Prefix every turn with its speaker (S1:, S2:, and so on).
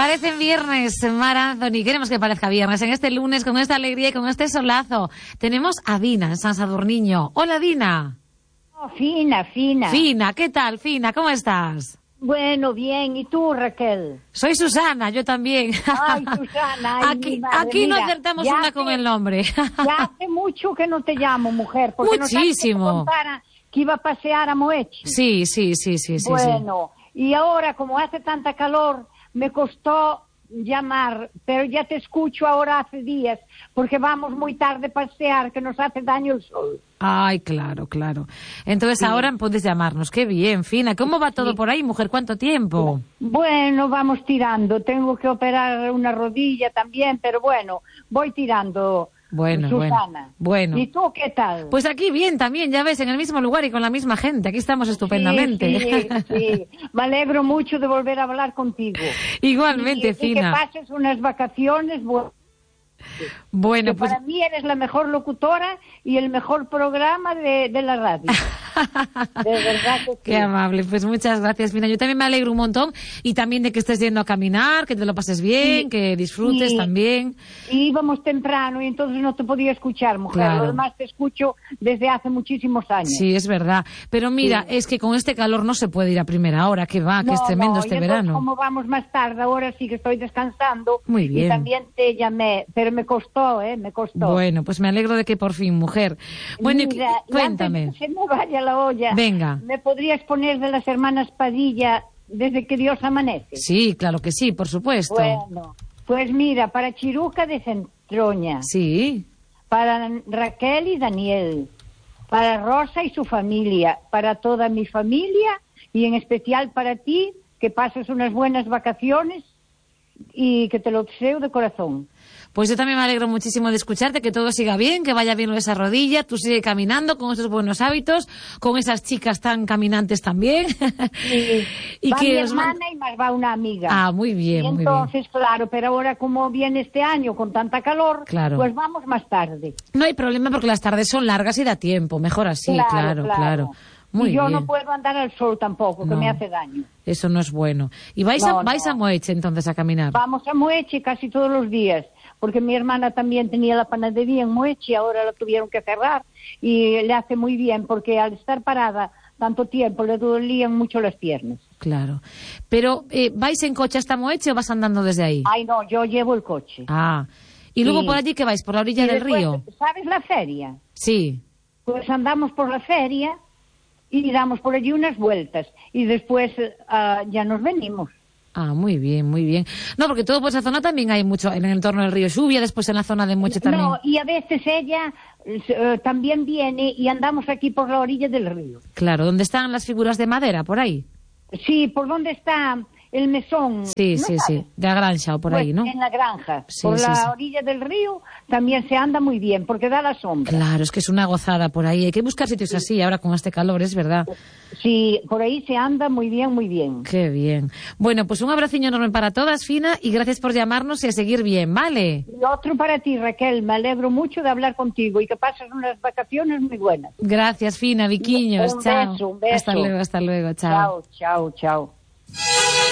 S1: Parece viernes, Mar Anthony. Queremos que parezca viernes. En este lunes, con esta alegría y con este solazo, tenemos a Dina en San Sadurniño. Hola, Dina.
S2: Oh, Fina.
S1: Fina, ¿qué tal, Fina? ¿Cómo estás?
S2: Bueno, bien. ¿Y tú, Raquel?
S1: Soy Susana, yo también.
S2: Ay, Susana. Ay,
S1: aquí
S2: mi madre,
S1: aquí no
S2: mira,
S1: acertamos una con el nombre.
S2: Ya hace mucho que no te llamo, mujer. Porque
S1: Muchísimo.
S2: No sabes que te contara que iba a pasear a Moeche.
S1: Sí.
S2: Bueno, y ahora, como hace tanta calor, me costó llamar, pero ya te escucho ahora hace días, porque vamos muy tarde a pasear, que nos hace daño el sol.
S1: Ay, claro. Entonces sí. Ahora puedes llamarnos. Qué bien, Fina. ¿Cómo va todo por ahí, mujer? ¿Cuánto tiempo?
S2: Bueno, vamos tirando. Tengo que operar una rodilla también, pero bueno, voy tirando.
S1: Bueno,
S2: Susana.
S1: Bueno.
S2: ¿Y tú qué tal?
S1: Pues aquí bien también, ya ves, en el mismo lugar y con la misma gente. Aquí estamos estupendamente.
S2: Sí. Me alegro mucho de volver a hablar contigo.
S1: Igualmente, Fina.
S2: Y que pases unas vacaciones.
S1: Bueno,
S2: pues para mí eres la mejor locutora y el mejor programa de la radio. De verdad que sí.
S1: Qué amable, pues muchas gracias, Fina. Yo también me alegro un montón y también de que estés yendo a caminar, que te lo pases bien, que disfrutes también.
S2: Y íbamos temprano y entonces no te podía escuchar, mujer.
S1: Claro.
S2: Lo demás te escucho desde hace muchísimos años.
S1: Sí, es verdad. Pero mira, es que con este calor no se puede ir a primera hora, que va, que es tremendo este verano.
S2: Como vamos más tarde, ahora sí que estoy descansando.
S1: Muy bien.
S2: Y también te llamé, pero me costó.
S1: Bueno, pues me alegro de que por fin, mujer. Bueno,
S2: mira,
S1: cuéntame.
S2: Antes que se me vaya la olla.
S1: Venga.
S2: ¿Me podrías poner de las hermanas Padilla desde que Dios amanece?
S1: Sí, claro que sí, por supuesto.
S2: Bueno, pues mira, para Chiruca de Centroña.
S1: Sí.
S2: Para Raquel y Daniel. Para Rosa y su familia. Para toda mi familia y en especial para ti, que pases unas buenas vacaciones y que te lo deseo de corazón.
S1: Pues yo también me alegro muchísimo de escucharte, que todo siga bien, que vaya bien esa rodilla, tú sigue caminando con esos buenos hábitos, con esas chicas tan caminantes también.
S2: Sí.
S1: Y
S2: va
S1: que
S2: mi hermana y más va una amiga.
S1: Ah, muy bien,
S2: y entonces, claro, pero ahora como viene este año con tanta calor, pues vamos más tarde.
S1: No hay problema porque las tardes son largas y da tiempo, mejor así, claro. Muy
S2: y yo
S1: bien.
S2: no puedo andar al sol tampoco, que me hace daño.
S1: Eso no es bueno. ¿Y vais a Moeche entonces a caminar?
S2: Vamos a Moeche casi todos los días, porque mi hermana también tenía la panadería en Moeche, ahora la tuvieron que cerrar y le hace muy bien, porque al estar parada tanto tiempo le dolían mucho las piernas.
S1: Claro. Pero, ¿vais en coche hasta Moeche o vas andando desde ahí?
S2: Ay, no, yo llevo el coche.
S1: Ah. ¿Y luego por allí qué vais? ¿Por la orilla del río?
S2: ¿Sabes la feria?
S1: Sí.
S2: Pues andamos por la feria y damos por allí unas vueltas y después ya nos venimos.
S1: Ah, muy bien. No, porque todo por esa zona también hay mucho, en el entorno del río Xubia, después en la zona de Moeche también.
S2: No, y a veces ella también viene y andamos aquí por la orilla del río.
S1: Claro, ¿dónde están las figuras de madera? ¿Por ahí?
S2: Sí, ¿por dónde está el mesón?
S1: Sí, de la granja o por ahí, ¿no?
S2: En la granja,
S1: sí,
S2: por la orilla del río también se anda muy bien, porque da la sombra.
S1: Claro, es que es una gozada por ahí, hay que buscar sitios así ahora con este calor, es verdad.
S2: Sí, por ahí se anda muy bien.
S1: Qué bien. Bueno, pues un abraciño enorme para todas, Fina, y gracias por llamarnos y a seguir bien, ¿vale?
S2: Y otro para ti, Raquel, me alegro mucho de hablar contigo y que pases unas vacaciones muy buenas.
S1: Gracias, Fina, Viquiños,
S2: un
S1: chao.
S2: beso.
S1: Hasta luego, chao.
S2: Chao.